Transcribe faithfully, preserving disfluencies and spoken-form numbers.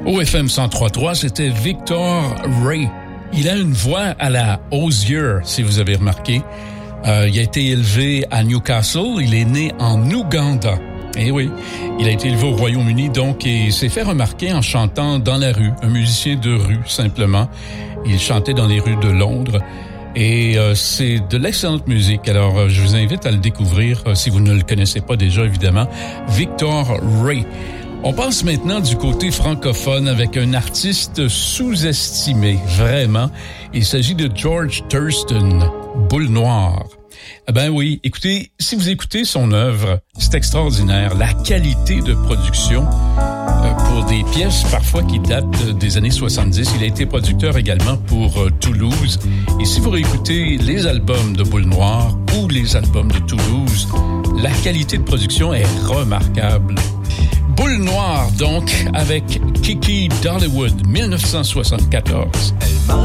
Au F M cent trois point trois, c'était Victor Ray. Il a une voix à la Hozier, si vous avez remarqué. Euh, il a été élevé à Newcastle. Il est né en Ouganda. Eh oui, il a été élevé au Royaume-Uni, donc, et s'est fait remarquer en chantant dans la rue. Un musicien de rue, simplement. Il chantait dans les rues de Londres. Et euh, c'est de l'excellente musique. Alors, euh, je vous invite à le découvrir, euh, si vous ne le connaissez pas déjà, évidemment. Victor Ray. On passe maintenant du côté francophone avec un artiste sous-estimé, vraiment. Il s'agit de George Thurston, Boule Noire. Eh ben oui, écoutez, si vous écoutez son œuvre, c'est extraordinaire. La qualité de production euh, pour des pièces parfois qui datent des années soixante-dix. Il a été producteur également pour euh, Toulouse. Et si vous réécoutez les albums de Boule Noire ou les albums de Toulouse, la qualité de production est remarquable. Boule Noire, donc, avec Kiki Dollywood, dix-neuf cent soixante-quatorze. Elle m'a